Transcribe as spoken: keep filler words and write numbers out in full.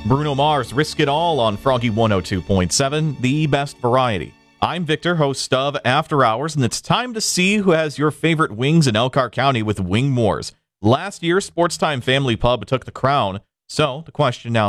Bruno Mars, Risk It All on Froggy one oh two point seven, the best variety. I'm Victor, host of After Hours, and it's time to see who has your favorite wings in Elkhart County with Wing Wars. Last year, Sports Time Family Pub took the crown, so the question now